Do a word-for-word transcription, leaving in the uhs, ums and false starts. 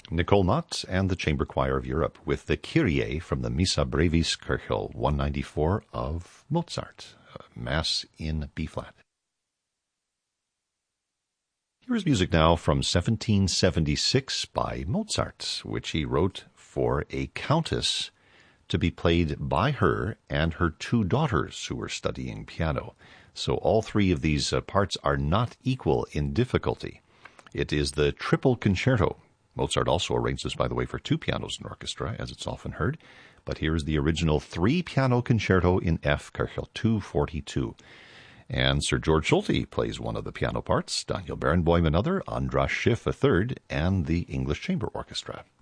Nicole Knott and the Chamber Choir of Europe with the Kyrie from the Missa Brevis Kirchel one ninety-four of Mozart, Mass in B-flat. Here is music now from seventeen seventy-six by Mozart, which he wrote for a countess to be played by her and her two daughters who were studying piano. So all three of these uh, parts are not equal in difficulty. It is the triple concerto. Mozart also arranged this, by the way, for two pianos and orchestra, as it's often heard. But here is the original three-piano concerto in F, Köchel two forty-two. And Sir George Solti plays one of the piano parts, Daniel Barenboim another, Andras Schiff a third, and the English Chamber Orchestra.